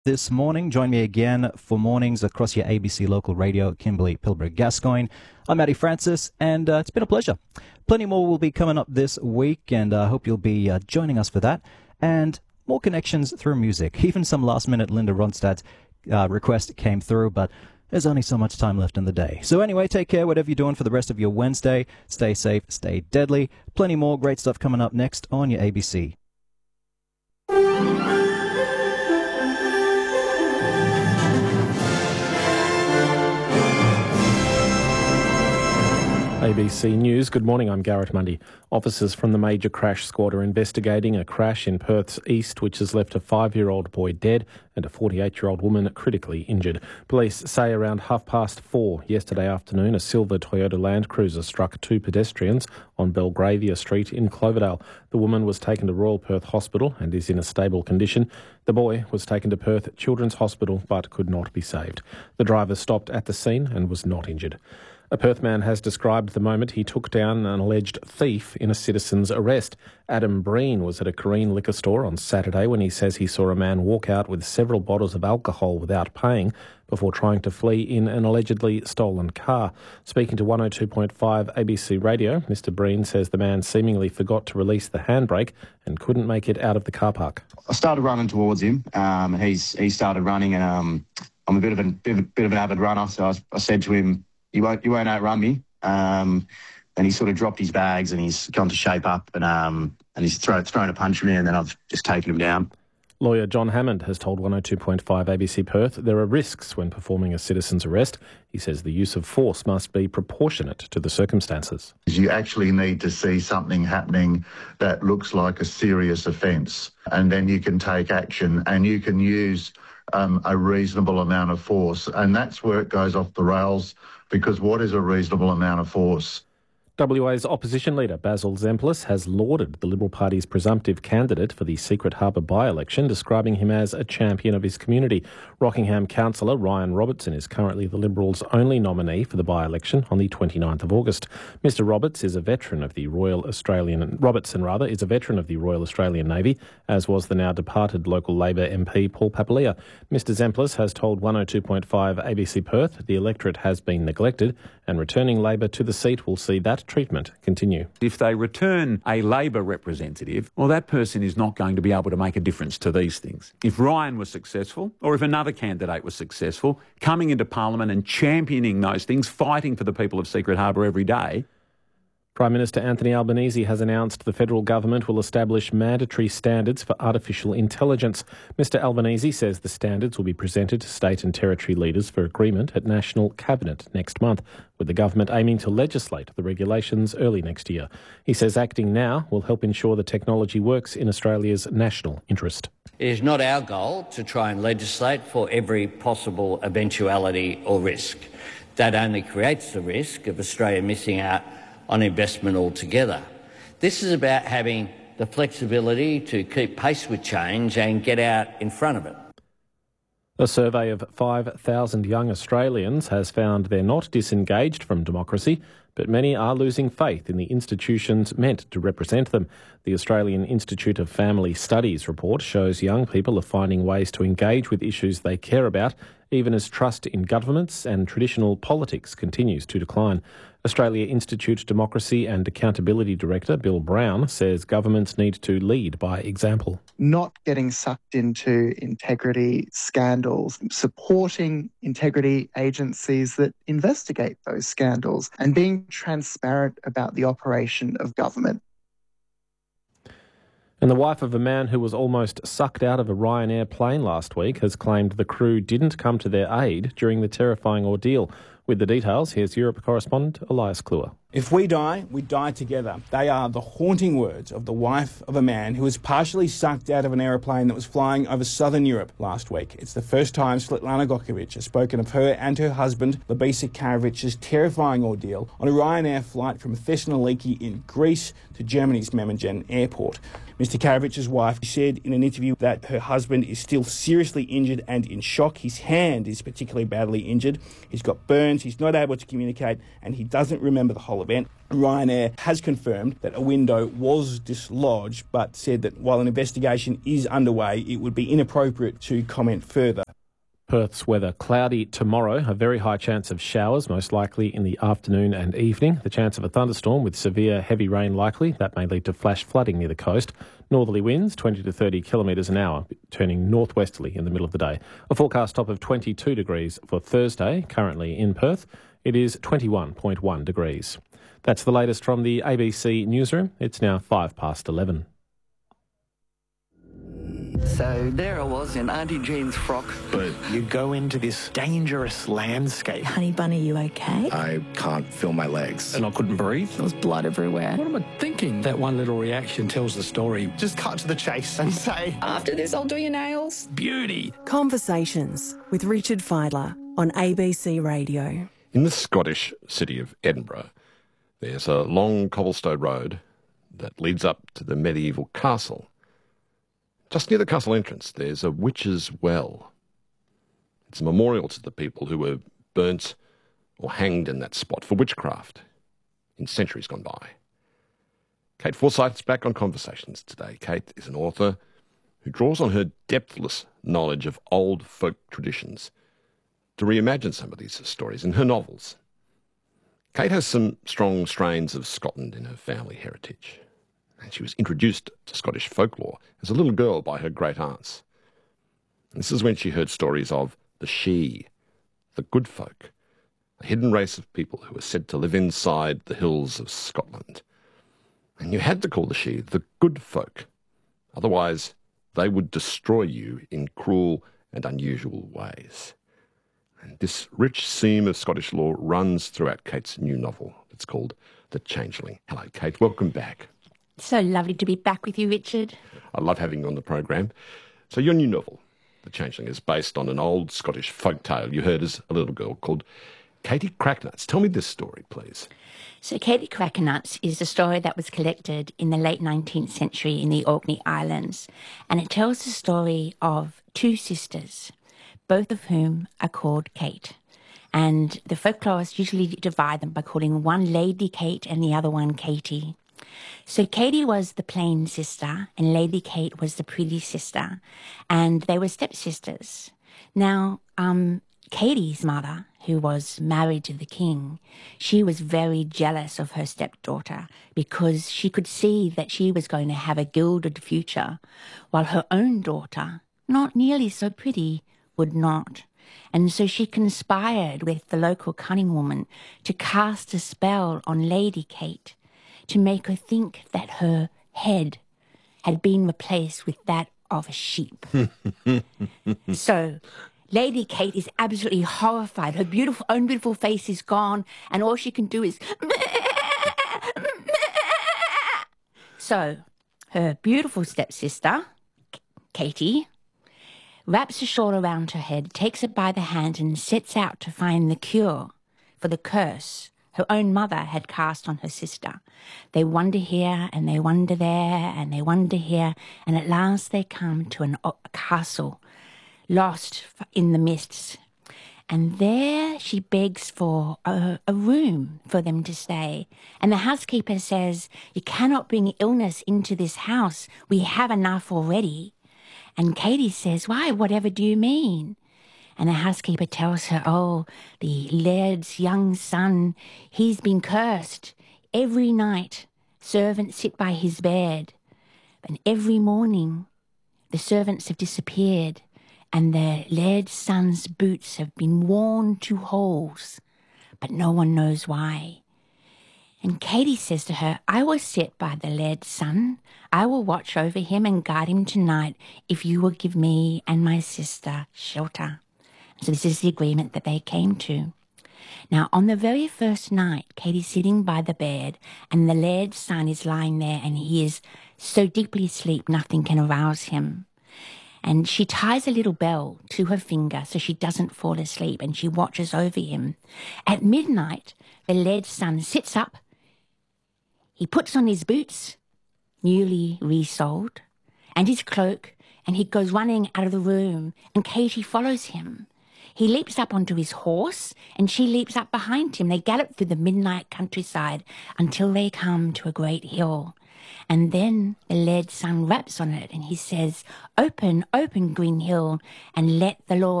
this morning. Join me again for mornings across your ABC local radio, Kimberley, Pilbara, Gascoyne. I'm Matty Francis, and it's been a pleasure. Plenty more will be coming up this week, and I hope you'll be joining us for that. And more connections through music. Even some last-minute Linda Ronstadt's request came through, but there's only so much time left in the day. So anyway, take care, whatever you're doing for the rest of your Wednesday. Stay safe, stay deadly. Plenty more great stuff coming up next on your ABC. ABC News. Good morning, I'm Garrett Mundy. Officers from the Major Crash Squad are investigating a crash in Perth's east which has left a 5-year-old boy dead and a 48-year-old woman critically injured. Police say around 4:30 yesterday afternoon, a silver Toyota Land Cruiser struck 2 pedestrians on Belgravia Street in Cloverdale. The woman was taken to Royal Perth Hospital and is in a stable condition. The boy was taken to Perth Children's Hospital but could not be saved. The driver stopped at the scene and was not injured. A Perth man has described the moment he took down an alleged thief in a citizen's arrest. Adam Breen was at a Korean liquor store on Saturday when he says he saw a man walk out with several bottles of alcohol without paying before trying to flee in an allegedly stolen car. Speaking to 102.5 ABC Radio, Mr Breen says the man seemingly forgot to release the handbrake and couldn't make it out of the car park. I started running towards him. He started running, and I'm a bit of an avid runner, so I said to him, You won't outrun me. And he sort of dropped his bags and he's gone to shape up and he's thrown a punch at me, and then I've just taken him down. Lawyer John Hammond has told 102.5 ABC Perth there are risks when performing a citizen's arrest. He says the use of force must be proportionate to the circumstances. You actually need to see something happening that looks like a serious offence, and then you can take action and you can use a reasonable amount of force. And that's where it goes off the rails, because what is a reasonable amount of force? WA's opposition leader Basil Zemplis has lauded the Liberal Party's presumptive candidate for the Secret Harbour by-election, describing him as a champion of his community. Rockingham councillor Ryan Robertson is currently the Liberals' only nominee for the by-election on the 29th of August. Mr Robertson is a veteran of the Royal Australian Navy, as was the now departed local Labor MP Paul Papalia. Mr Zemplis has told 102.5 ABC Perth the electorate has been neglected, and returning Labor to the seat will see that treatment continue. If they return a Labor representative, well, that person is not going to be able to make a difference to these things. If Ryan was successful, or if another candidate was successful, coming into Parliament and championing those things, fighting for the people of Secret Harbour every day. Prime Minister Anthony Albanese has announced the federal government will establish mandatory standards for artificial intelligence. Mr Albanese says the standards will be presented to state and territory leaders for agreement at National Cabinet next month, with the government aiming to legislate the regulations early next year. He says acting now will help ensure the technology works in Australia's national interest. It is not our goal to try and legislate for every possible eventuality or risk. That only creates the risk of Australia missing out on investment altogether. This is about having the flexibility to keep pace with change and get out in front of it. A survey of 5,000 young Australians has found they're not disengaged from democracy, but many are losing faith in the institutions meant to represent them. The Australian Institute of Family Studies report shows young people are finding ways to engage with issues they care about, even as trust in governments and traditional politics continues to decline. Australia Institute Democracy and Accountability Director Bill Brown says governments need to lead by example. Not getting sucked into integrity scandals, supporting integrity agencies that investigate those scandals, and being transparent about the operation of government. And the wife of a man who was almost sucked out of a Ryanair plane last week has claimed the crew didn't come to their aid during the terrifying ordeal. With the details, here's Europe correspondent Elias Kluwer. If we die together. They are the haunting words of the wife of a man who was partially sucked out of an aeroplane that was flying over southern Europe last week. It's the first time Svetlana Gokovic has spoken of her and her husband, Labisa Karavic's terrifying ordeal on a Ryanair flight from Thessaloniki in Greece to Germany's Memmingen airport. Mr Karavic's wife said in an interview that her husband is still seriously injured and in shock. His hand is particularly badly injured. He's got burns times. He's not able to communicate and he doesn't remember the whole event. Ryanair has confirmed that a window was dislodged, but said that while an investigation is underway, it would be inappropriate to comment further. Perth's weather cloudy tomorrow, a very high chance of showers, most likely in the afternoon and evening. The chance of a thunderstorm with severe heavy rain likely. That may lead to flash flooding near the coast. Northerly winds 20 to 30 kilometres an hour, turning northwesterly in the middle of the day. A forecast top of 22 degrees for Thursday, currently in Perth. It is 21.1 degrees. That's the latest from the ABC newsroom. It's now 11:05. So there I was in Auntie Jean's frock. But you go into this dangerous landscape. Honey Bunny, you okay? I can't feel my legs. And I couldn't breathe. There was blood everywhere. What am I thinking? That one little reaction tells the story. Just cut to the chase and say, after this, I'll do your nails. Beauty. Conversations with Richard Fidler on ABC Radio. In the Scottish city of Edinburgh, there's a long cobblestone road that leads up to the medieval castle. Just near the castle entrance, there's a witch's well. It's a memorial to the people who were burnt or hanged in that spot for witchcraft in centuries gone by. Kate Forsyth's back on Conversations today. Kate is an author who draws on her depthless knowledge of old folk traditions to reimagine some of these stories in her novels. Kate has some strong strains of Scotland in her family heritage. And she was introduced to Scottish folklore as a little girl by her great-aunts. This is when she heard stories of the Sidhe, the good folk, a hidden race of people who were said to live inside the hills of Scotland. And you had to call the Sidhe the good folk, otherwise they would destroy you in cruel and unusual ways. And this rich seam of Scottish lore runs throughout Kate's new novel. It's called The Changeling. Hello, Kate. Welcome back. So lovely to be back with you, Richard. I love having you on the program. So your new novel, The Changeling, is based on an old Scottish folk tale you heard as a little girl called Katie Cracknuts. Tell me this story, please. So Katie Cracknuts is a story that was collected in the late 19th century in the Orkney Islands, and it tells the story of two sisters, both of whom are called Kate. And the folklorists usually divide them by calling one Lady Kate and the other one Katie. So Katie was the plain sister and Lady Kate was the pretty sister, and they were stepsisters. Now, Katie's mother, who was married to the king, she was very jealous of her stepdaughter because she could see that she was going to have a gilded future, while her own daughter, not nearly so pretty, would not. And so she conspired with the local cunning woman to cast a spell on Lady Kate, to make her think that her head had been replaced with that of a sheep. So Lady Kate is absolutely horrified. Her own beautiful face is gone, and all she can do is... So her beautiful stepsister, Katie, wraps a shawl around her head, takes it by the hand, and sets out to find the cure for the curse her own mother had cast on her sister. They wander here, and they wander there, and they wander here, and at last they come to a castle, lost in the mists. And there she begs for a room for them to stay. And the housekeeper says, "You cannot bring illness into this house. We have enough already." And Katie says, "Why, whatever do you mean?" And the housekeeper tells her, "Oh, the laird's young son, he's been cursed. Every night, servants sit by his bed. And every morning, the servants have disappeared, and the laird's son's boots have been worn to holes, but no one knows why." And Katie says to her, "I will sit by the laird's son. I will watch over him and guard him tonight if you will give me and my sister shelter." So this is the agreement that they came to. Now, on the very first night, Katie's sitting by the bed, and the laird's son is lying there, and he is so deeply asleep nothing can arouse him. And she ties a little bell to her finger so she doesn't fall asleep, and she watches over him. At midnight, the laird's son sits up. He puts on his boots, newly resoled, and his cloak, and he goes running out of the room, and Katie follows him. He leaps up onto his horse, and she leaps up behind him. They gallop through the midnight countryside until they come to a great hill. And then the lead sun raps on it, and he says, "Open, open, green hill, and let the Lord